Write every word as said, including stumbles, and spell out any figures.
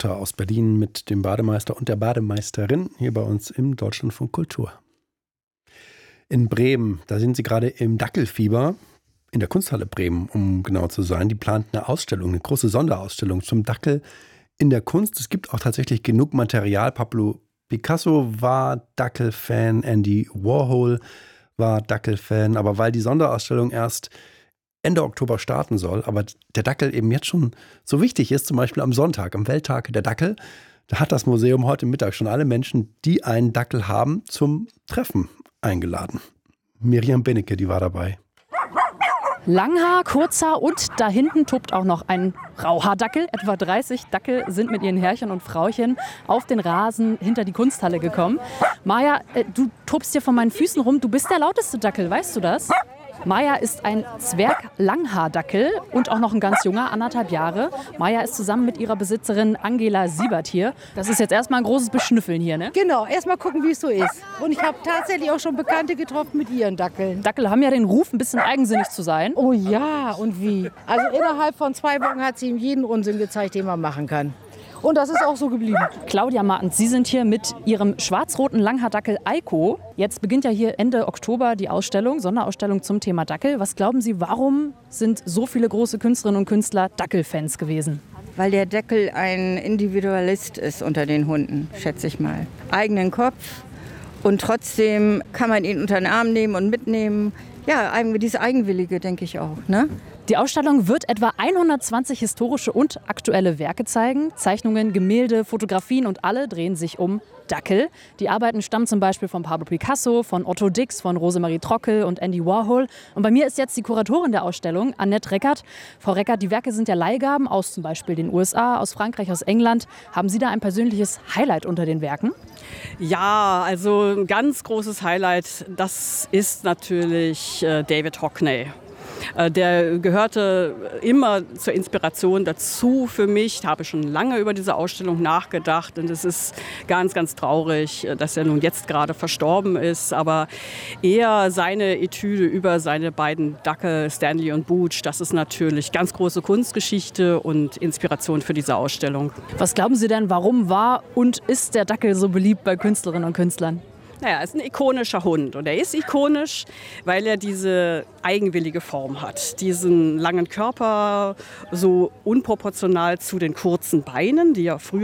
Tochter aus Berlin mit dem Bademeister und der Bademeisterin hier bei uns im Deutschlandfunk Kultur. In Bremen, da sind sie gerade im Dackelfieber, in der Kunsthalle Bremen, um genau zu sein. Die plant eine Ausstellung, eine große Sonderausstellung zum Dackel in der Kunst. Es gibt auch tatsächlich genug Material. Pablo Picasso war Dackelfan, Andy Warhol war Dackelfan. Aber weil die Sonderausstellung erst Ende Oktober starten soll, aber der Dackel eben jetzt schon so wichtig ist, zum Beispiel am Sonntag, am Welttag der Dackel, da hat das Museum heute Mittag schon alle Menschen, die einen Dackel haben, zum Treffen eingeladen. Miriam Benecke, die war dabei. Langhaar, Kurzhaar und da hinten tobt auch noch ein Rauhaardackel. Etwa dreißig Dackel sind mit ihren Herrchen und Frauchen auf den Rasen hinter die Kunsthalle gekommen. Maja, äh, du tobst hier vor meinen Füßen rum. Du bist der lauteste Dackel, weißt du das? Maja ist ein Zwerg-Langhaardackel und auch noch ein ganz junger, anderthalb Jahre. Maja ist zusammen mit ihrer Besitzerin Angela Siebert hier. Das ist jetzt erstmal ein großes Beschnüffeln hier, ne? Genau, erstmal gucken, wie es so ist. Und ich habe tatsächlich auch schon Bekannte getroffen mit ihren Dackeln. Dackel haben ja den Ruf, ein bisschen eigensinnig zu sein. Oh ja, und wie? Also innerhalb von zwei Wochen hat sie ihm jeden Unsinn gezeigt, den man machen kann. Und das ist auch so geblieben. Claudia Martens, Sie sind hier mit Ihrem schwarz-roten Langhaardackel Eiko. Jetzt beginnt ja hier Ende Oktober die Ausstellung, Sonderausstellung zum Thema Dackel. Was glauben Sie, warum sind so viele große Künstlerinnen und Künstler Dackelfans gewesen? Weil der Dackel ein Individualist ist unter den Hunden, schätze ich mal. Eigenen Kopf und trotzdem kann man ihn unter den Arm nehmen und mitnehmen. Ja, dieses Eigenwillige, denke ich auch, ne? Die Ausstellung wird etwa hundertzwanzig historische und aktuelle Werke zeigen. Zeichnungen, Gemälde, Fotografien und alle drehen sich um Dackel. Die Arbeiten stammen zum Beispiel von Pablo Picasso, von Otto Dix, von Rosemarie Trockel und Andy Warhol. Und bei mir ist jetzt die Kuratorin der Ausstellung, Annette Reckert. Frau Reckert, die Werke sind ja Leihgaben aus zum Beispiel den U S A, aus Frankreich, aus England. Haben Sie da ein persönliches Highlight unter den Werken? Ja, also ein ganz großes Highlight, das ist natürlich äh, David Hockney. Der gehörte immer zur Inspiration dazu für mich. Ich habe schon lange über diese Ausstellung nachgedacht und es ist ganz, ganz traurig, dass er nun jetzt gerade verstorben ist. Aber eher seine Etüde über seine beiden Dackel, Stanley und Booch, das ist natürlich ganz große Kunstgeschichte und Inspiration für diese Ausstellung. Was glauben Sie denn, warum war und ist der Dackel so beliebt bei Künstlerinnen und Künstlern? Naja, er ist ein ikonischer Hund und er ist ikonisch, weil er diese eigenwillige Form hat. Diesen langen Körper, so unproportional zu den kurzen Beinen, die ja früher